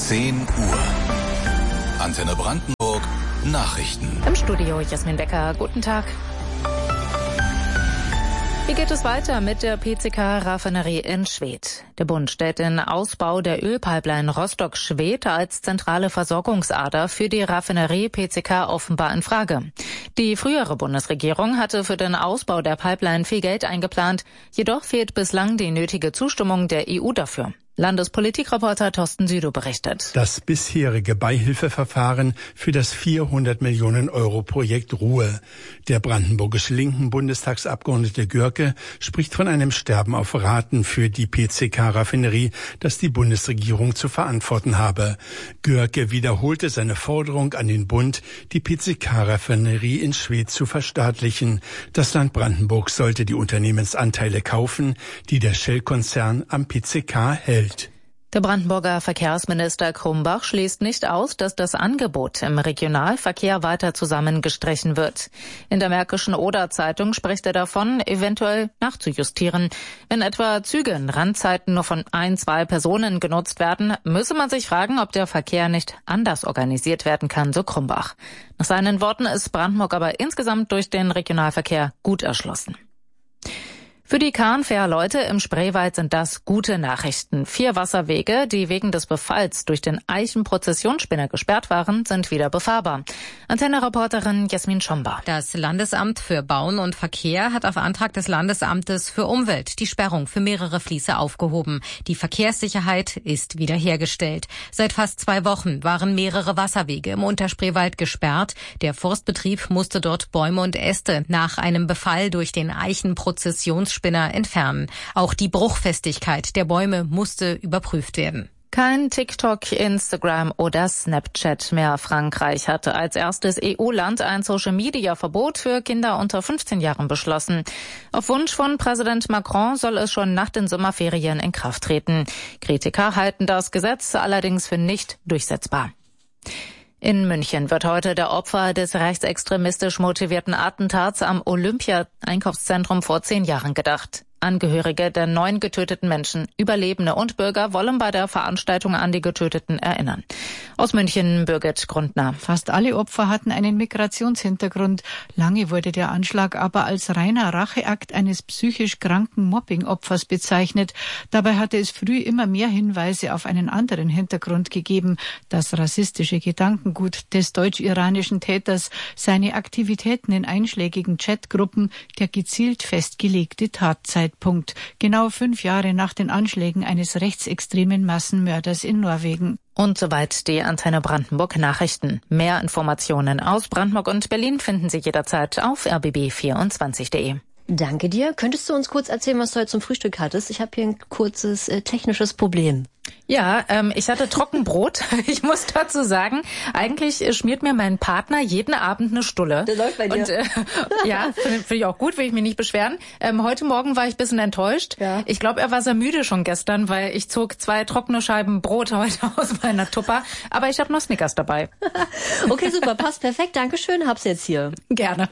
10 Uhr. Antenne Brandenburg Nachrichten. Im Studio Jasmin Becker. Guten Tag. Wie geht es weiter mit der PCK-Raffinerie in Schwedt? Der Bund stellt den Ausbau der Ölpipeline Rostock-Schwedt als zentrale Versorgungsader für die Raffinerie PCK offenbar in Frage. Die frühere Bundesregierung hatte für den Ausbau der Pipeline viel Geld eingeplant, jedoch fehlt bislang die nötige Zustimmung der EU dafür. Landespolitikreporter Thorsten Südow berichtet. Das bisherige Beihilfeverfahren für das 400 Millionen Euro Projekt Ruhr. Der brandenburgische linken Bundestagsabgeordnete Görke spricht von einem Sterben auf Raten für die PCK-Raffinerie, das die Bundesregierung zu verantworten habe. Görke wiederholte seine Forderung an den Bund, die PCK-Raffinerie in Schwedt zu verstaatlichen. Das Land Brandenburg sollte die Unternehmensanteile kaufen, die der Shell-Konzern am PCK hält. Der Brandenburger Verkehrsminister Krumbach schließt nicht aus, dass das Angebot im Regionalverkehr weiter zusammengestrichen wird. In der Märkischen Oder-Zeitung spricht er davon, eventuell nachzujustieren. Wenn etwa Züge in Randzeiten nur von 1-2 Personen genutzt werden, müsse man sich fragen, ob der Verkehr nicht anders organisiert werden kann, so Krumbach. Nach seinen Worten ist Brandenburg aber insgesamt durch den Regionalverkehr gut erschlossen. Für die Kahnfährleute im Spreewald sind das gute Nachrichten. 4 Wasserwege, die wegen des Befalls durch den Eichenprozessionsspinner gesperrt waren, sind wieder befahrbar. Antenne-Reporterin Jasmin Schomba. Das Landesamt für Bauen und Verkehr hat auf Antrag des Landesamtes für Umwelt die Sperrung für mehrere Fließe aufgehoben. Die Verkehrssicherheit ist wiederhergestellt. Seit fast 2 Wochen waren mehrere Wasserwege im Unterspreewald gesperrt. Der Forstbetrieb musste dort Bäume und Äste nach einem Befall durch den Eichenprozessionsspinner entfernen. Auch die Bruchfestigkeit der Bäume musste überprüft werden. Kein TikTok, Instagram oder Snapchat mehr. Frankreich hatte als erstes EU-Land ein Social-Media-Verbot für Kinder unter 15 Jahren beschlossen. Auf Wunsch von Präsident Macron soll es schon nach den Sommerferien in Kraft treten. Kritiker halten das Gesetz allerdings für nicht durchsetzbar. In München wird heute der Opfer des rechtsextremistisch motivierten Attentats am Olympia-Einkaufszentrum vor 10 Jahren gedacht. Angehörige der 9 getöteten Menschen, Überlebende und Bürger wollen bei der Veranstaltung an die Getöteten erinnern. Aus München, Birgit Grundner. Fast alle Opfer hatten einen Migrationshintergrund. Lange wurde der Anschlag aber als reiner Racheakt eines psychisch kranken Mobbing-Opfers bezeichnet. Dabei hatte es früh immer mehr Hinweise auf einen anderen Hintergrund gegeben. Das rassistische Gedankengut des deutsch-iranischen Täters, seine Aktivitäten in einschlägigen Chatgruppen, der gezielt festgelegte Tatzeitpunkt. Genau 5 Jahre nach den Anschlägen eines rechtsextremen Massenmörders in Norwegen. Und soweit die Antenne Brandenburg Nachrichten. Mehr Informationen aus Brandenburg und Berlin finden Sie jederzeit auf rbb24.de. Danke dir. Könntest du uns kurz erzählen, was du heute zum Frühstück hattest? Ich habe hier ein kurzes technisches Problem. Ja, ich hatte Trockenbrot. Ich muss dazu sagen, eigentlich schmiert mir mein Partner jeden Abend eine Stulle. Der läuft bei dir. Und ja, finde ich auch gut, will ich mich nicht beschweren. Heute Morgen war ich ein bisschen enttäuscht. Ja. Ich glaube, er war sehr müde schon gestern, weil ich zog 2 trockene Scheiben Brot heute aus meiner Tupper. Aber ich habe noch Snickers dabei. Okay, super, passt perfekt. Dankeschön, hab's jetzt hier. Gerne.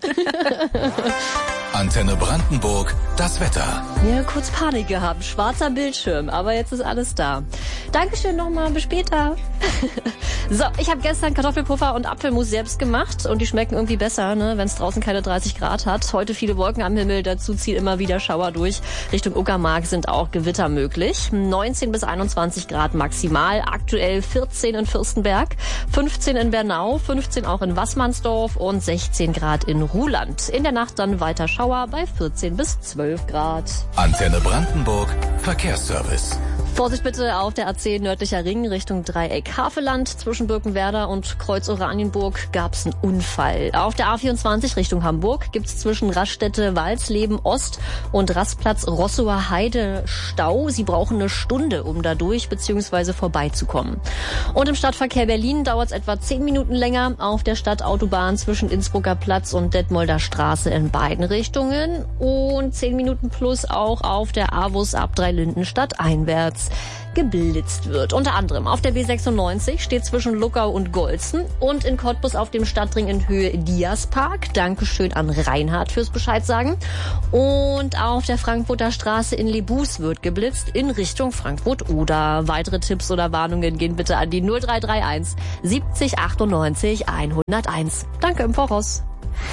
Antenne Brandenburg, das Wetter. Ja, kurz Panik gehabt, schwarzer Bildschirm, aber jetzt ist alles da. Dankeschön nochmal, bis später. So, ich habe gestern Kartoffelpuffer und Apfelmus selbst gemacht und die schmecken irgendwie besser, ne, wenn es draußen keine 30 Grad hat. Heute viele Wolken am Himmel, dazu ziehen immer wieder Schauer durch. Richtung Uckermark sind auch Gewitter möglich. 19 bis 21 Grad maximal, aktuell 14 in Fürstenberg, 15 in Bernau, 15 auch in Waßmannsdorf und 16 Grad in Ruhland. In der Nacht dann weiter Schauer bei 14 bis 12 Grad. Antenne Brandenburg, Verkehrsservice. Vorsicht bitte auf der A10 nördlicher Ring Richtung Dreieck Havelland. Zwischen Birkenwerder und Kreuz Oranienburg gab's einen Unfall. Auf der A24 Richtung Hamburg gibt's zwischen Raststätte Walsleben Ost und Rastplatz Rossower Heide Stau. Sie brauchen eine Stunde, um da durch bzw. vorbeizukommen. Und im Stadtverkehr Berlin dauert's etwa 10 Minuten länger auf der Stadtautobahn zwischen Innsbrucker Platz und Detmolder Straße in beiden Richtungen. Und 10 Minuten plus auch auf der AWUS ab Dreilinden stadteinwärts. nachts geblitzt wird. Unter anderem auf der B96 steht zwischen Luckau und Golzen und in Cottbus auf dem Stadtring in Höhe Diaspark. Dankeschön an Reinhard fürs Bescheid sagen. Und auf der Frankfurter Straße in Lebus wird geblitzt in Richtung Frankfurt-Oder. Weitere Tipps oder Warnungen gehen bitte an die 0331 70 98 101. Danke im Voraus.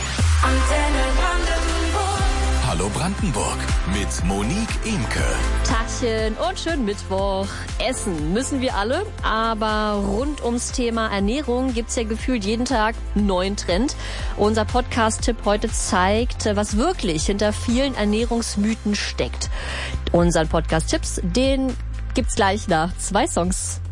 Hallo Brandenburg mit Monique Imke. Tachchen und schönen Mittwoch. Essen müssen wir alle, aber rund ums Thema Ernährung gibt's ja gefühlt jeden Tag einen neuen Trend. Unser Podcast-Tipp heute zeigt, was wirklich hinter vielen Ernährungsmythen steckt. Unseren Podcast-Tipps, den gibt's gleich nach 2 Songs.